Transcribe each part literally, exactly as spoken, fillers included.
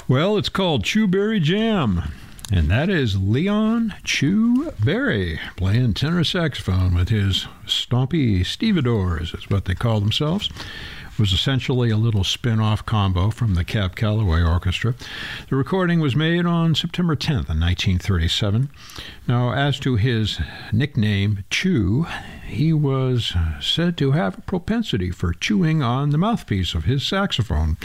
Well, it's called Chewberry Jam, and that is Leon Chewberry playing tenor saxophone with his stompy stevedores, is what they call themselves. It was essentially a little spin-off combo from the Cab Calloway Orchestra. The recording was made on September tenth in nineteen thirty-seven. Now, as to his nickname, Chew, he was said to have a propensity for chewing on the mouthpiece of his saxophone.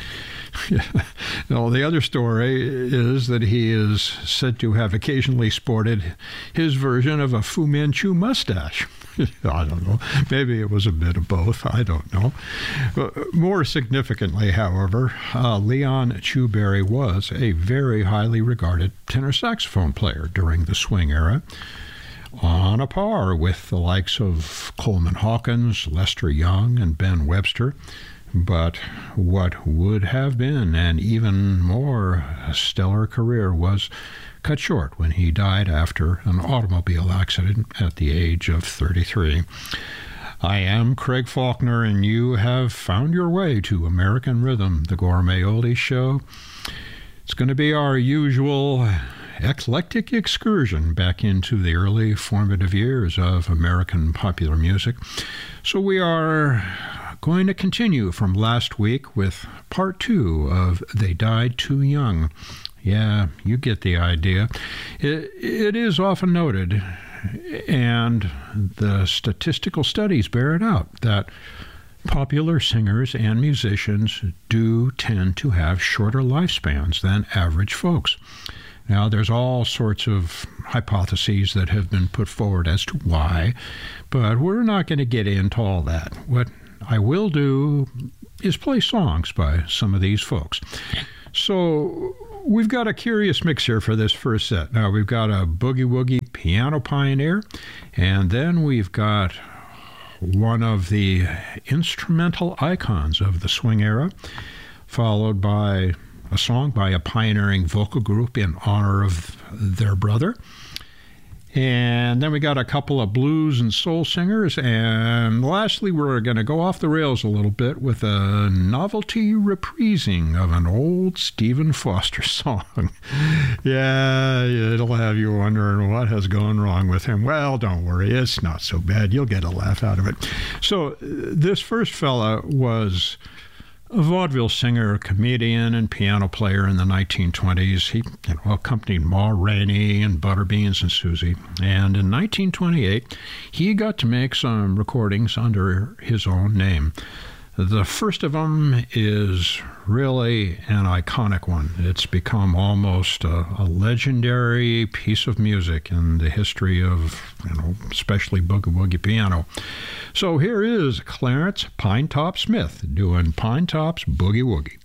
Now, the other story is that he is said to have occasionally sported his version of a Fu Manchu mustache. I don't know. Maybe it was a bit of both. I don't know. More significantly, however, uh, Leon Chewberry was a very highly regarded tenor saxophone player during the swing era, on a par with the likes of Coleman Hawkins, Lester Young, and Ben Webster. But what would have been an even more stellar career was cut short when he died after an automobile accident at the age of thirty-three. I am Craig Faulkner, and you have found your way to American Rhythm, the Gourmet Oldies Show. It's going to be our usual eclectic excursion back into the early formative years of American popular music. So we are going to continue from last week with part two of They Died Too Young. Yeah, you get the idea. It, it is often noted, and the statistical studies bear it out, that popular singers and musicians do tend to have shorter lifespans than average folks. Now, there's all sorts of hypotheses that have been put forward as to why, but we're not going to get into all that. What I will do is play songs by some of these folks. So we've got a curious mix here for this first set. Now, we've got a boogie-woogie piano pioneer, and then we've got one of the instrumental icons of the swing era, followed by a song by a pioneering vocal group in honor of their brother. And then we got a couple of blues and soul singers. And lastly, we're going to go off the rails a little bit with a novelty reprising of an old Stephen Foster song. Yeah, it'll have you wondering what has gone wrong with him. Well, don't worry, it's not so bad. You'll get a laugh out of it. So this first fella was a vaudeville singer, comedian, and piano player in the nineteen twenties. He you know, accompanied Ma Rainey and Butterbeans and Susie. And in nineteen twenty-eight, he got to make some recordings under his own name. The first of them is really an iconic one. It's become almost a, a legendary piece of music in the history of, you know, especially boogie-woogie piano. So here is Clarence Pinetop Smith doing Pinetop's Boogie Woogie.